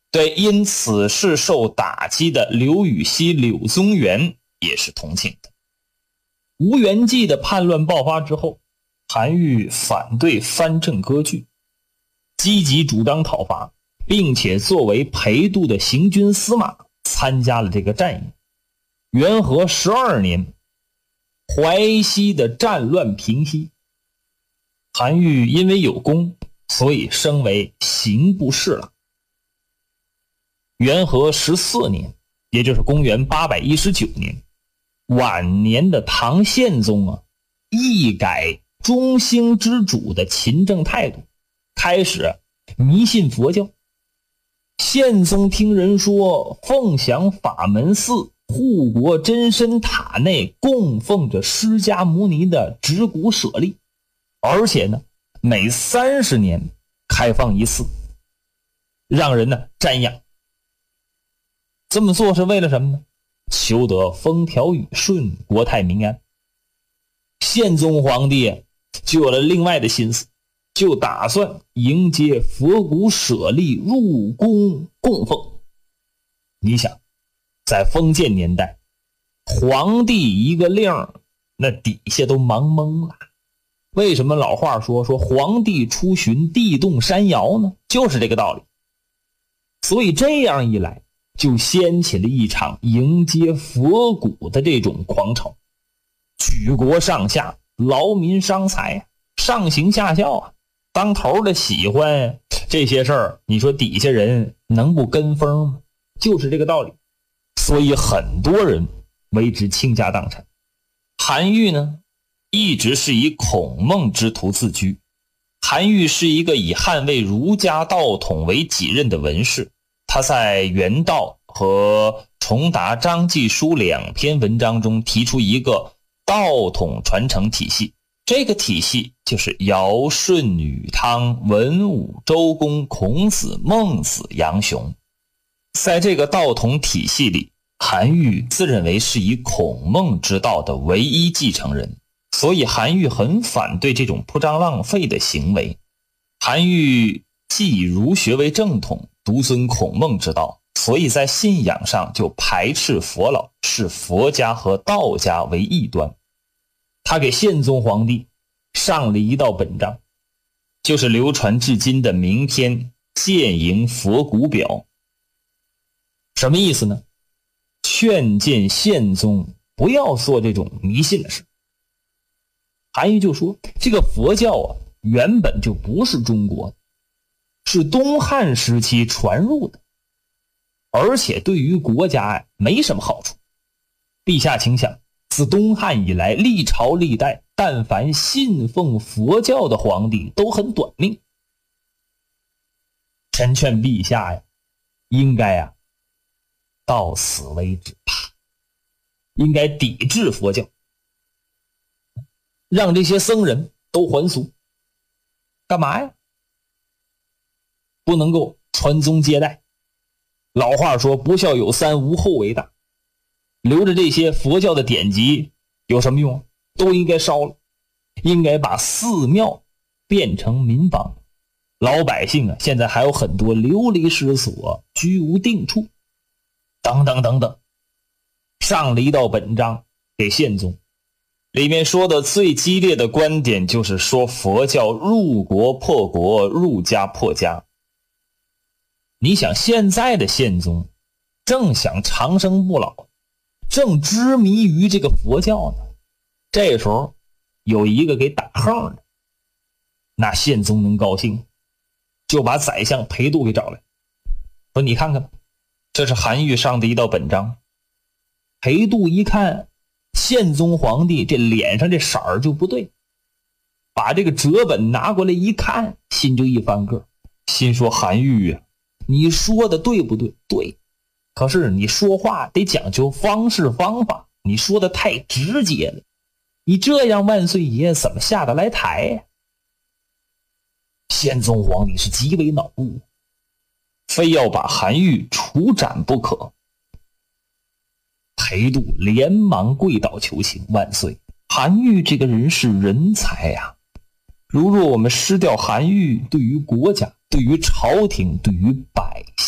对因此事受打击的刘禹锡、柳宗元也是同情的。吴元济的叛乱爆发之后，韩愈反对藩镇割据，积极主张讨伐，并且作为裴度的行军司马参加了这个战役。元和12年，淮西的战乱平息，韩愈因为有功，所以升为刑部侍郎。元和14年，也就是公元819年，晚年的唐宪宗一改中兴之主的勤政态度，开始迷信佛教。宪宗听人说，凤翔法门寺护国真身塔内供奉着释迦牟尼的指骨舍利，而且呢，每30年开放一次，让人呢瞻仰。这么做是为了什么呢？求得风调雨顺，国泰民安。宪宗皇帝就有了另外的心思，就打算迎接佛骨舍利入宫供奉。你想，在封建年代，皇帝一个令，那底下都忙懵了。为什么老话说皇帝出巡地动山摇呢？就是这个道理。所以这样一来，就掀起了一场迎接佛骨的这种狂潮，举国上下劳民伤财，上行下效当头的喜欢这些事儿，你说底下人能不跟风吗？就是这个道理。所以很多人为之倾家荡产。韩愈呢，一直是以孔孟之徒自居。韩愈是一个以捍卫儒家道统为己任的文士，他在《原道》和《重达章纪书》2篇文章中提出一个道统传承体系，这个体系就是尧舜禹汤文武周公孔子孟子杨雄。在这个道统体系里，韩愈自认为是以孔孟之道的唯一继承人，所以韩愈很反对这种铺张浪费的行为。韩愈既以儒学为正统，独尊孔孟之道，所以在信仰上就排斥佛老，视佛家和道家为异端。他给宪宗皇帝上了一道本章，就是流传至今的名篇《谏迎佛骨表》。什么意思呢？劝谏宪宗不要做这种迷信的事。韩愈就说，这个佛教原本就不是中国的，是东汉时期传入的，而且对于国家没什么好处。陛下请想，自东汉以来，历朝历代但凡信奉佛教的皇帝都很短命。臣劝陛下应该到此为止吧，应该抵制佛教，让这些僧人都还俗。干嘛呀？不能够传宗接代。老话说，不孝有三，无后为大。留着这些佛教的典籍有什么用？都应该烧了，应该把寺庙变成民房。老百姓现在还有很多流离失所，居无定处，等等等等。上了一道本章给宪宗，里面说的最激烈的观点就是说佛教入国破国，入家破家。你想，现在的宪宗正想长生不老，正痴迷于这个佛教呢，这时候有一个给打横的，那宪宗能高兴，就把宰相裴度给找来，说你看看吧，这是韩愈上的一道本章。裴度一看宪宗皇帝这脸上这色儿就不对，把这个折本拿过来一看，心就一翻个，心说韩愈你说的对不对？对，可是你说话得讲究方式方法，你说的太直接了，你这样万岁爷怎么下得来台呀？宪宗皇帝是极为恼怒，非要把韩愈处斩不可。裴度连忙跪倒求情，万岁，韩愈这个人是人才呀，如若我们失掉韩愈，对于国家，对于朝廷，对于百姓